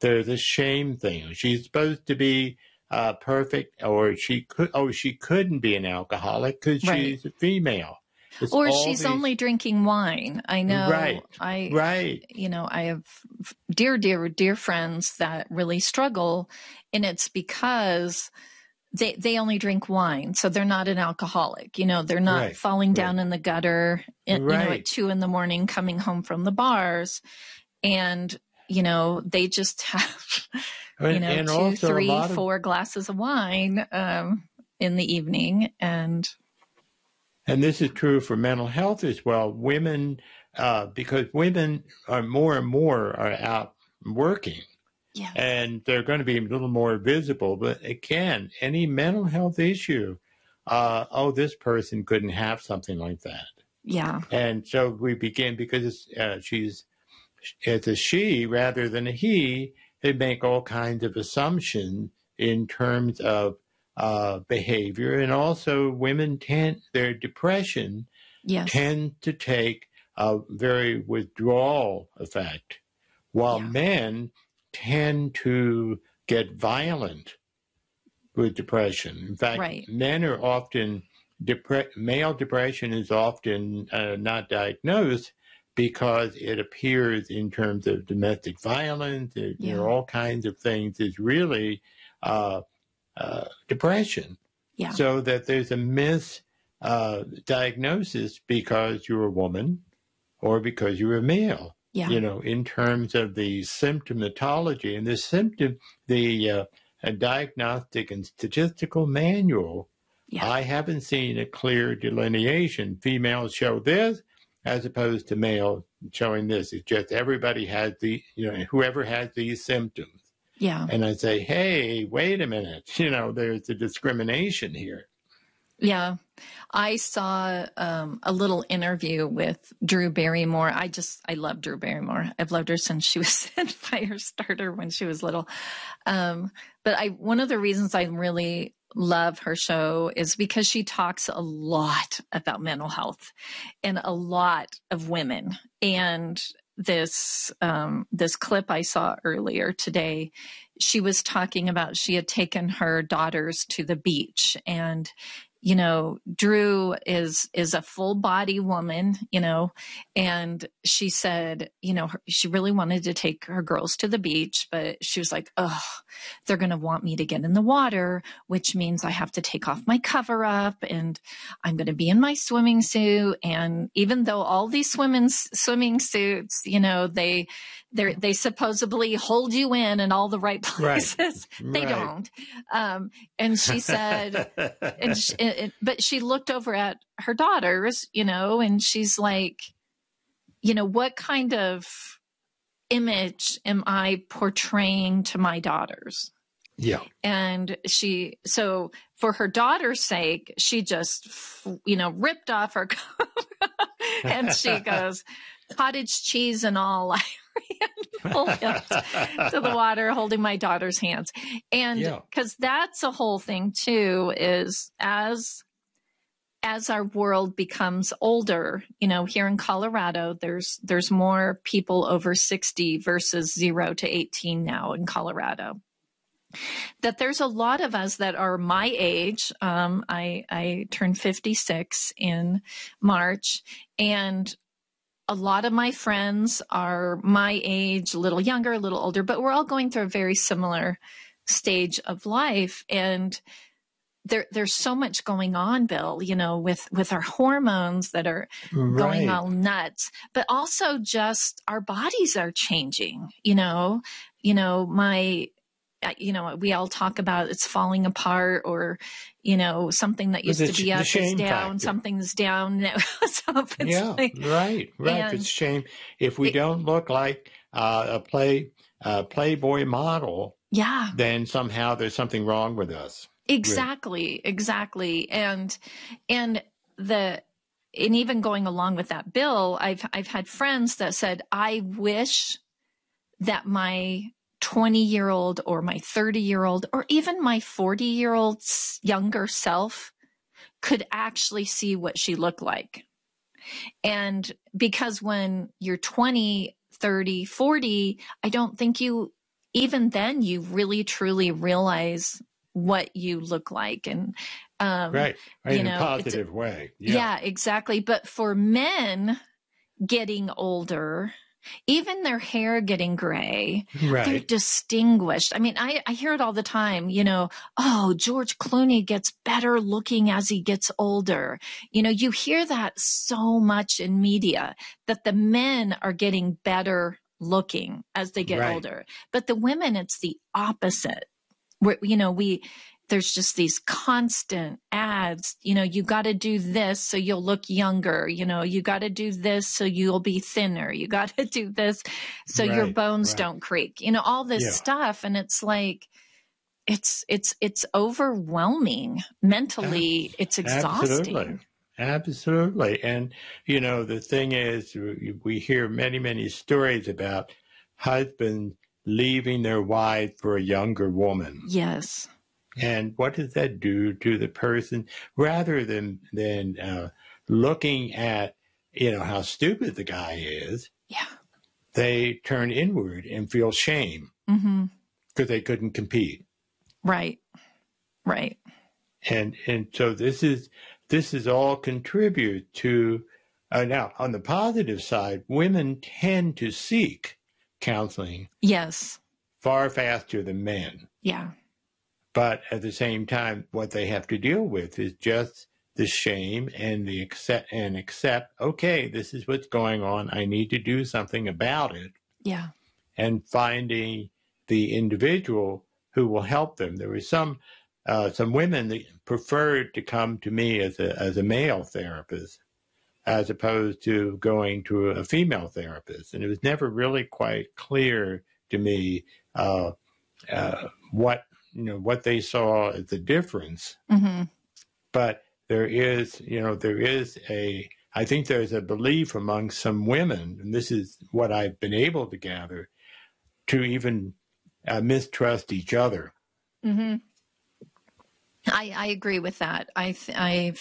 there's a shame thing. She's supposed to be perfect, or she couldn't be an alcoholic because Right. she's a female. It's Or all she's these- only drinking wine. I know. Right. I have dear friends that really struggle, and it's because they only drink wine. So they're not an alcoholic. They're not Right. falling down in the gutter, Right. at 2 a.m, coming home from the bars. And, they just have, And 2, also 3, 4 glasses of wine, in the evening. And this is true for mental health as well. Women, because women are more and more are out working. yeah. And they're going to be a little more visible. But again, any mental health issue, this person couldn't have something like that. Yeah. And so we begin, because it's a she rather than a he, they make all kinds of assumptions in terms of behavior. And also women their depression Yes. tend to take a very withdrawal effect, while men tend to get violent with depression. In fact, Right. men are often male depression is often not diagnosed because it appears in terms of domestic violence. There are all kinds of things. It's really depression. Yeah. So that there's a misdiagnosis because you're a woman or because you're a male. Yeah. In terms of the symptomatology and the diagnostic and statistical manual, I haven't seen a clear delineation. Females show this as opposed to male showing this. It's just everybody has whoever has these symptoms. Yeah. And I say, hey, wait a minute. There's a discrimination here. Yeah. I saw a little interview with Drew Barrymore. I love Drew Barrymore. I've loved her since she was in Firestarter when she was little. But one of the reasons I really love her show is because she talks a lot about mental health and a lot of women. And this clip I saw earlier today, she was talking about she had taken her daughters to the beach, and Drew is a full body woman, and she said, she really wanted to take her girls to the beach, but she was like, oh, they're going to want me to get in the water, which means I have to take off my cover up and I'm going to be in my swimming suit. And even though all these swimming suits, they supposedly hold you in all the right places. Right. They don't. And she said, but she looked over at her daughters, and she's like, what kind of image am I portraying to my daughters? Yeah. And so for her daughter's sake, she just, ripped off her cover and she goes, cottage cheese and all. I ran full hilt to the water, holding my daughter's hands. And because that's a whole thing too, is as our world becomes older, here in Colorado, there's more people over 60 versus 0 to 18 now in Colorado. That there's a lot of us that are my age. I turned 56 in March, and a lot of my friends are my age, a little younger, a little older, but we're all going through a very similar stage of life. And there's so much going on, Bill, with our hormones that are going all nuts, but also just our bodies are changing, we all talk about it's falling apart, or, something that used to be up is down, something's down. So right. It's shame. If we don't look like a Playboy model, then somehow there's something wrong with us. Exactly. And even going along with that, Bill, I've had friends that said, I wish that my 20-year-old or my 30-year-old or even my 40-year-old younger self could actually see what she looked like. And because when you're 20, 30, 40, I don't think you even then you really truly realize what you look like. And, right. you In a know, positive way. Yeah, exactly. But for men getting older, even their hair getting gray, they're Right. distinguished. I mean, I hear it all the time, you know, oh, George Clooney gets better looking as he gets older. You know, you hear that so much in media, that the men are getting better looking as they get Right. older. But the women, it's the opposite. You know, there's just these constant ads, you know, you got to do this so you'll look younger. You know, you got to do this so you'll be thinner. You got to do this so your bones don't creak, you know, all this stuff. And it's like, it's overwhelming mentally. It's exhausting. Absolutely. And, you know, the thing is, we hear many, many stories about husbands leaving their wife for a younger woman. Yes. And what does that do to the person? Rather than looking at, you know, how stupid the guy is, they turn inward and feel shame because they couldn't compete. Right. And so this is all contribute to now on the positive side, women tend to seek counseling. Yes. Far faster than men. Yeah. But at the same time, what they have to deal with is just the shame and the accept, okay, this is what's going on. I need to do something about it. Yeah. And finding the individual who will help them. There were some women that preferred to come to me as a male therapist as opposed to going to a female therapist. And it was never really quite clear to me what they saw as the difference. But there is I think there's a belief among some women, and this is what I've been able to gather, to even mistrust each other. I agree with that. I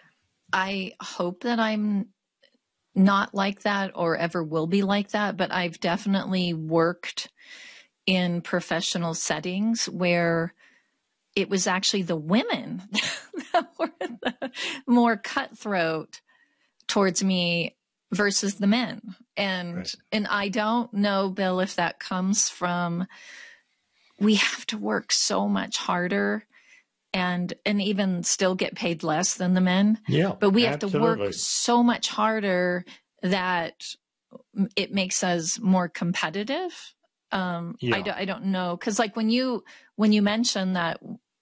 hope that I'm not like that or ever will be like that, but I've definitely worked in professional settings where it was actually the women that were the more cutthroat towards me versus the men. And I don't know, Bill, if that comes from, we have to work so much harder and even still get paid less than the men. Yeah, but we have to work so much harder that it makes us more competitive. I don't know. Cause like when you mentioned that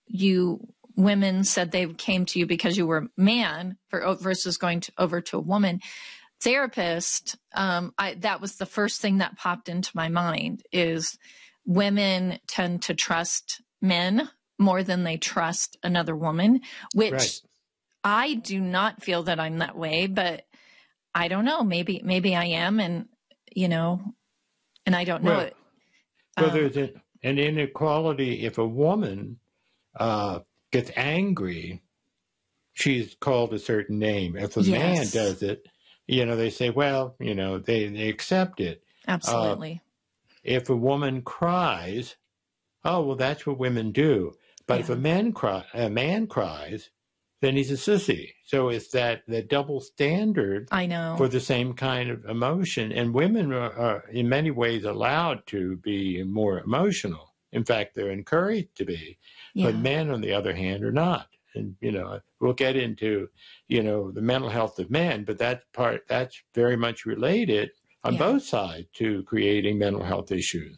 women said they came to you because you were a man versus going over to a woman therapist. That was the first thing that popped into my mind is women tend to trust men more than they trust another woman, which I do not feel that I'm that way, but I don't know. Maybe I am. And, you know, and I don't know it. Well, there's an inequality. If a woman gets angry, she's called a certain name. If a man does it, you know, they say, well, you know, they accept it. Absolutely. If a woman cries, oh, well, that's what women do. But if a man cries, then he's a sissy. So it's that double standard. I know. For the same kind of emotion. And women are in many ways allowed to be more emotional. In fact, they're encouraged to be. But men, on the other hand, are not. And, you know, we'll get into, you know, the mental health of men, but that's very much related on both sides to creating mental health issues.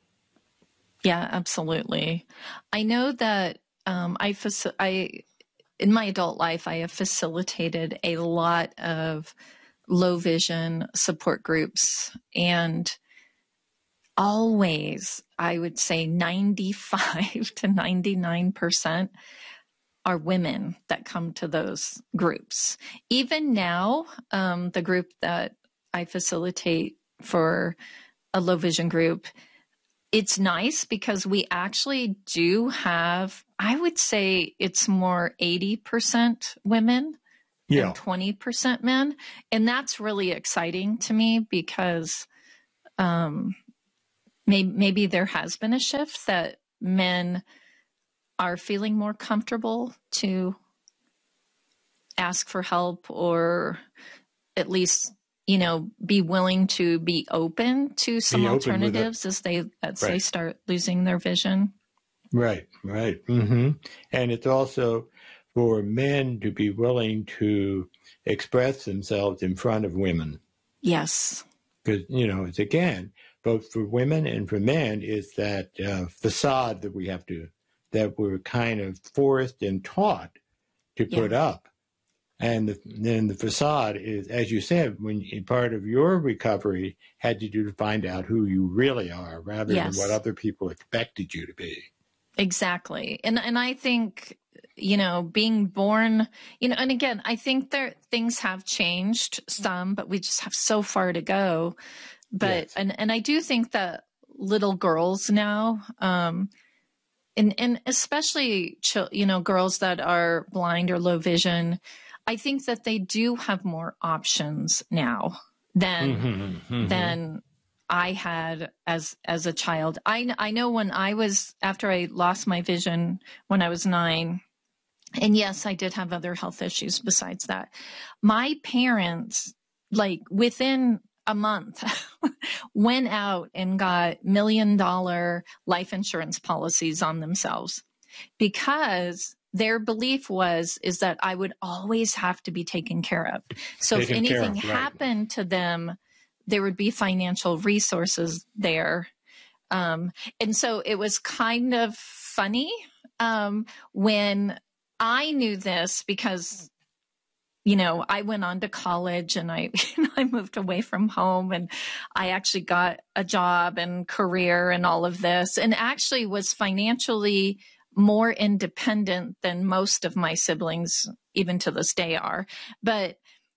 Yeah, absolutely. I know that in my adult life, I have facilitated a lot of low vision support groups, and always, I would say 95 to 99% are women that come to those groups. Even now, the group that I facilitate for a low vision group, it's nice because we actually do have, I would say it's more 80% women and 20% men. And that's really exciting to me because, maybe there has been a shift that men are feeling more comfortable to ask for help, or at least, be willing to be open to some alternatives as they start losing their vision. Right. Mm-hmm. And it's also for men to be willing to express themselves in front of women. Yes. Because, it's again, both for women and for men, is that facade that we're kind of forced and taught to put up. And then the facade is, as you said, when part of your recovery had to do to find out who you really are rather than what other people expected you to be. Exactly. And I think, being born, and again, I think things have changed some, but we just have so far to go. But, and I do think that little girls now, and especially, girls that are blind or low vision, I think that they do have more options now than I had as a child. I know when after I lost my vision when I was 9, and yes, I did have other health issues besides that. My parents, like within a month, went out and got $1 million life insurance policies on themselves, because their belief is that I would always have to be taken care of. So if anything happened to them, there would be financial resources there. And so it was kind of funny when I knew this, because, I went on to college and I moved away from home, and I actually got a job and career and all of this, and actually was financially more independent than most of my siblings, even to this day, are. But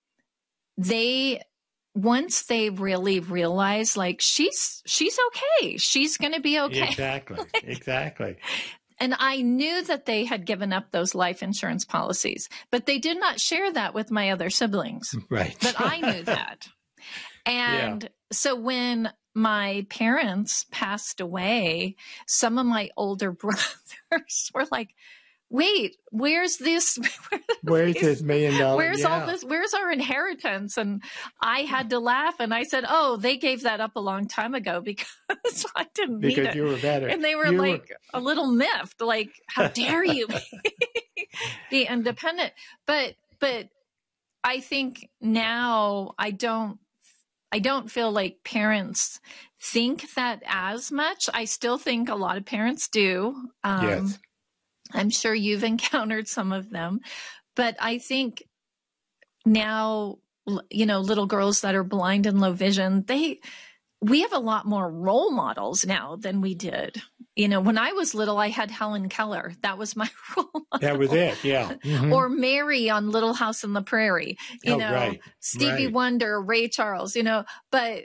once they really realize, like, she's okay, she's going to be okay. Exactly. And I knew that they had given up those life insurance policies, but they did not share that with my other siblings. Right. But I knew that. And so when my parents passed away, some of my older brothers were like, wait, where's this? Where's this $1 million? Where's all this? Where's our inheritance? And I had to laugh, and I said, oh, they gave that up a long time ago because I didn't need it. Because you were better. And they were a little miffed, like, how dare you be independent? But I think now I don't feel like parents think that as much. I still think a lot of parents do. Yes. I'm sure you've encountered some of them, but I think now, little girls that are blind and low vision, we have a lot more role models now than we did. When I was little, I had Helen Keller. That was my role model. That was it. Yeah. Mm-hmm. Or Mary on Little House on the Prairie, Stevie Wonder, Ray Charles, but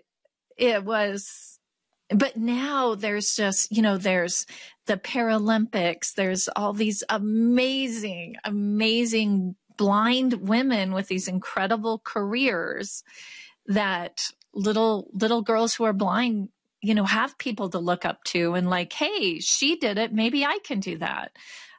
but now there's just, there's the Paralympics, there's all these amazing, amazing blind women with these incredible careers that little girls who are blind, have people to look up to, and like, hey, she did it, maybe I can do that.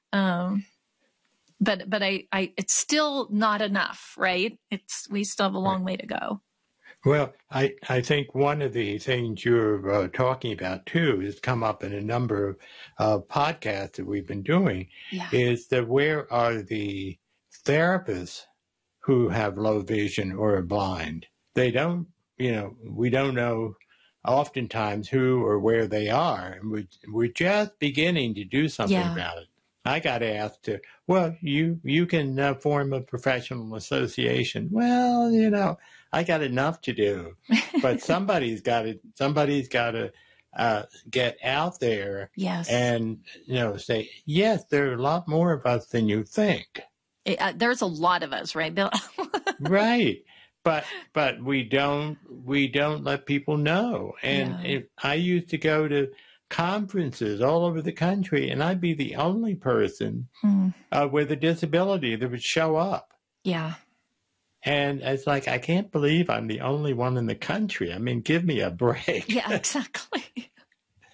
But it's still not enough, right? We still have a long way to go. Well, I think one of the things you're talking about, too, has come up in a number of podcasts that we've been doing, is that where are the therapists who have low vision or are blind? They don't, we don't know oftentimes who or where they are. And we're just beginning to do something about it. I got asked you can form a professional association. Well, I got enough to do, but somebody's got to get out there and, say, yes, there are a lot more of us than you think. There's a lot of us, right, Bill? Right. But we don't let people know. And I used to go to conferences all over the country, and I'd be the only person with a disability that would show up. Yeah. And it's like, I can't believe I'm the only one in the country. I mean, give me a break. Yeah, exactly.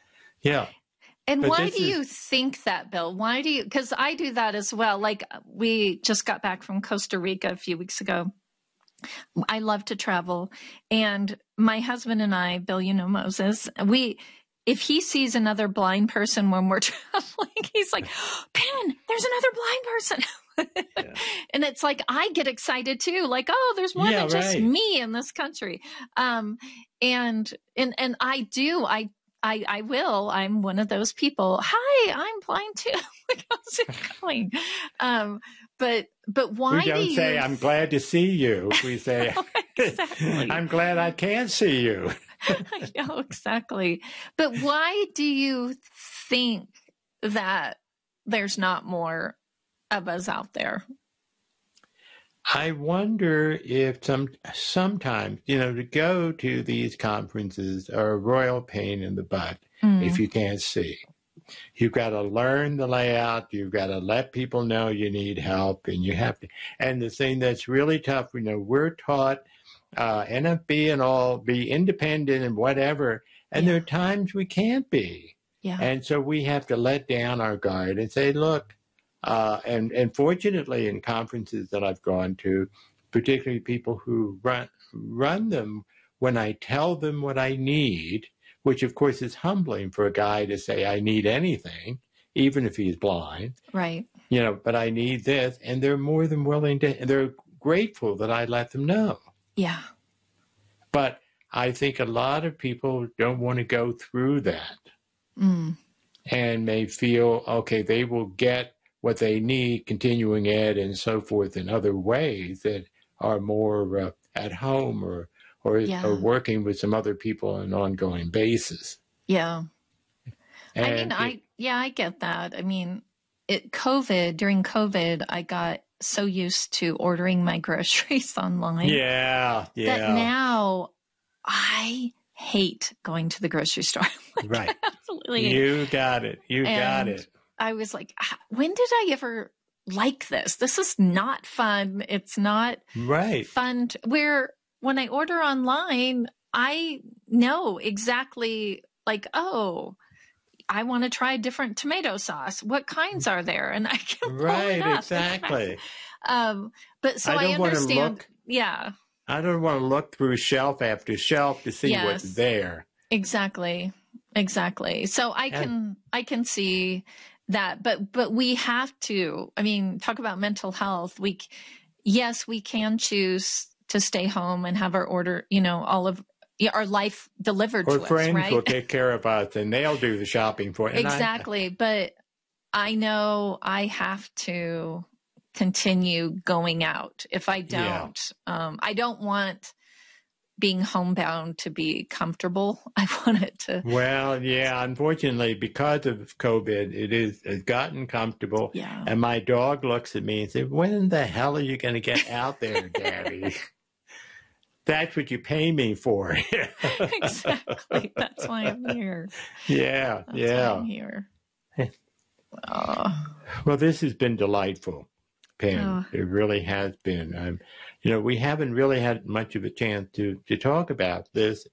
Yeah. And why do you think that, Bill? Why do you, because I do that as well. Like, we just got back from Costa Rica a few weeks ago. I love to travel. And my husband and I, Bill, you know Moses, if he sees another blind person when we're traveling, he's like, Pin, there's another blind person. Yeah. And it's like, I get excited too. Like, oh, there's more than just me in this country. And I do, I will. I'm one of those people. Hi, I'm blind too. How's it going? But why we don't say, I'm glad to see you. We say, exactly. I'm glad I can't see you. I know, exactly. But why do you think that there's not more of us out there? I wonder if sometimes, to go to these conferences are a royal pain in the butt if you can't see. You've got to learn the layout. You've got to let people know you need help, and you have to. And the thing that's really tough, we're taught NFB and all, be independent and whatever. And there are times we can't be. Yeah. And so we have to let down our guard and say, look, and fortunately in conferences that I've gone to, particularly people who run them, when I tell them what I need, which of course is humbling for a guy to say, I need anything, even if he's blind. Right. But I need this. And they're more than willing to, and they're grateful that I let them know. Yeah. But I think a lot of people don't want to go through that and may feel, okay, they will get what they need, continuing ed and so forth, in other ways that are more at home or working with some other people on an ongoing basis. Yeah. And I get that. I mean, during COVID, I got so used to ordering my groceries online. Yeah. That now I hate going to the grocery store. Right. Absolutely. You got it. Got it. I was like, when did I ever like this? This is not fun. It's not fun. When I order online, I know exactly, like, oh, I want to try a different tomato sauce. What kinds are there? And I can pull it up. Exactly. But so I understand. I don't want to look through shelf after shelf to see what's there. Exactly. So I can see that, but we have to, talk about mental health. We can choose to stay home and have our order, all of our life delivered to us, right? Or friends will take care of us and they'll do the shopping for us. Exactly. But I know I have to continue going out. If I don't, I don't want being homebound to be comfortable. I want it to. Well, yeah, unfortunately, because of COVID, it's gotten comfortable. Yeah. And my dog looks at me and says, when the hell are you going to get out there, Daddy? That's what you pay me for. Exactly. That's why I'm here. Yeah. That's why I'm here. Well, this has been delightful, Pam. It really has been. We haven't really had much of a chance to talk about this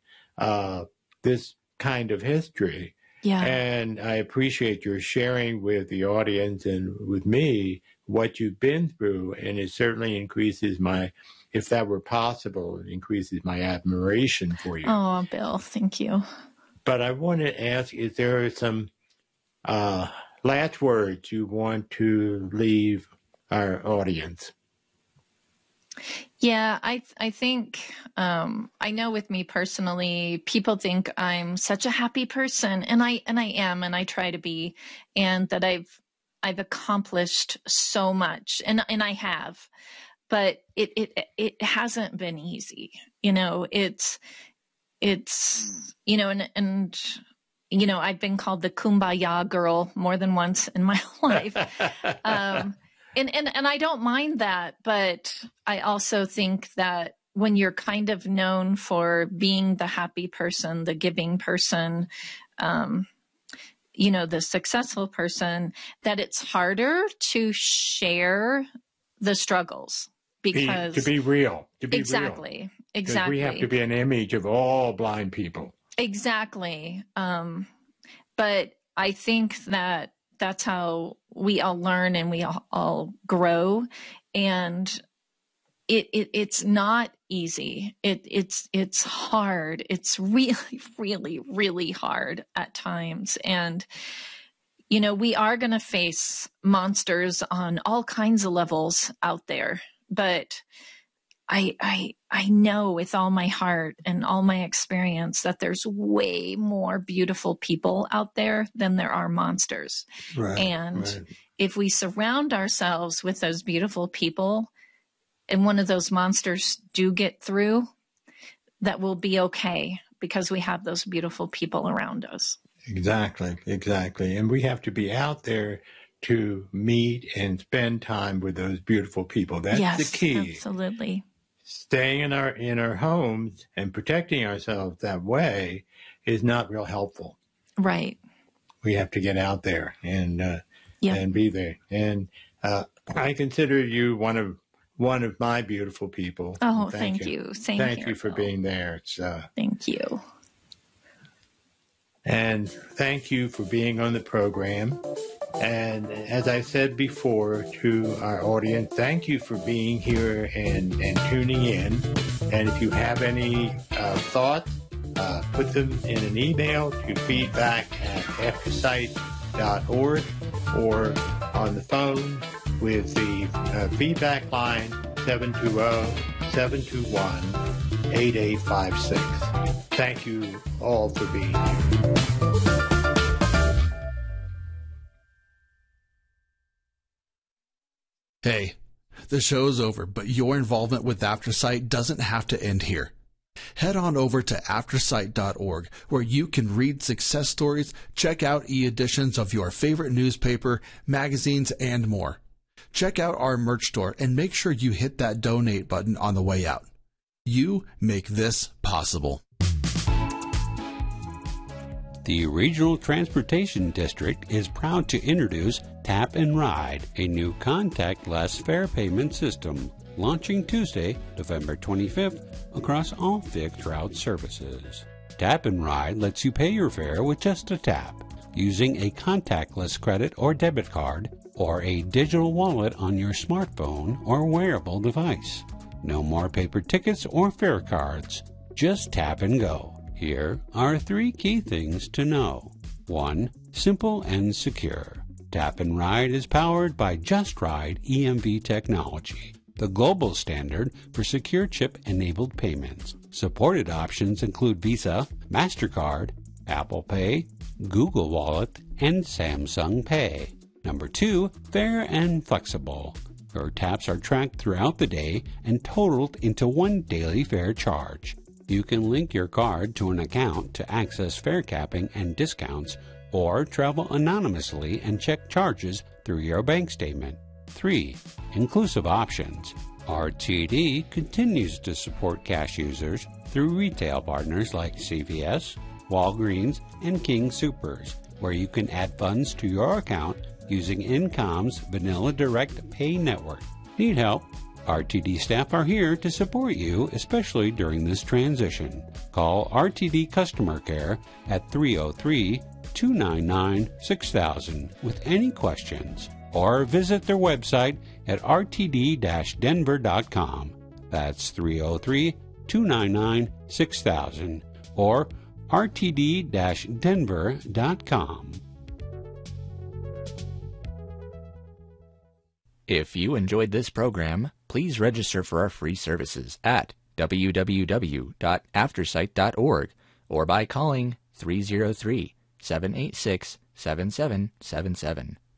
kind of history. Yeah. And I appreciate your sharing with the audience and with me what you've been through. And it certainly increases if that were possible, it increases my admiration for you. Oh, Bill, thank you. But I want to ask, is there some last words you want to leave our audience? Yeah, I think, I know with me personally, people think I'm such a happy person, and I am, and I try to be, and that I've accomplished so much, and I have, but it hasn't been easy. It's and I've been called the Kumbaya girl more than once in my life. And I don't mind that, but I also think that when you're kind of known for being the happy person, the giving person, the successful person, that it's harder to share the struggles because to be real, exactly. We have to be an image of all blind people. Exactly. But I think that that's how we all learn and we all grow. And it's not easy. It's hard. It's really, really, really hard at times. And, you know, we are going to face monsters on all kinds of levels out there, but I know with all my heart and all my experience that there's way more beautiful people out there than there are monsters. Right, and if we surround ourselves with those beautiful people and one of those monsters do get through, that will be okay because we have those beautiful people around us. Exactly. And we have to be out there to meet and spend time with those beautiful people. That's the key. Absolutely. Staying in our homes and protecting ourselves that way is not real helpful. Right. We have to get out there and be there. And I consider you one of my beautiful people. Oh, thank you. Thank you for being there. It's thank you. And thank you for being on the program. And as I said before to our audience, thank you for being here and tuning in. And if you have any thoughts, put them in an email to feedback@aftersight.org or on the phone with the feedback line 720-721-8856. Thank you all for being here. Hey, the show's over, but your involvement with AfterSight doesn't have to end here. Head on over to aftersight.org, where you can read success stories, check out e-editions of your favorite newspaper, magazines, and more. Check out our merch store and make sure you hit that donate button on the way out. You make this possible. The Regional Transportation District is proud to introduce Tap and Ride, a new contactless fare payment system, launching Tuesday, November 25th, across all fixed route services. Tap and Ride lets you pay your fare with just a tap, using a contactless credit or debit card or a digital wallet on your smartphone or wearable device. No more paper tickets or fare cards. Just tap and go. Here are 3 key things to know. 1. Simple and secure. Tap and Ride is powered by Just Ride EMV technology, the global standard for secure chip-enabled payments. Supported options include Visa, MasterCard, Apple Pay, Google Wallet, and Samsung Pay. Number 2, fair and flexible. Your taps are tracked throughout the day and totaled into one daily fare charge. You can link your card to an account to access fare capping and discounts, or travel anonymously and check charges through your bank statement. 3. Inclusive options. RTD continues to support cash users through retail partners like CVS, Walgreens, and King Soopers, where you can add funds to your account using InCom's Vanilla Direct Pay network. Need help? RTD staff are here to support you, especially during this transition. Call RTD Customer Care at 303-299-6000 with any questions, or visit their website at rtd-denver.com. That's 303-299-6000 or rtd-denver.com. If you enjoyed this program, please register for our free services at www.aftersight.org or by calling 303-786-7777.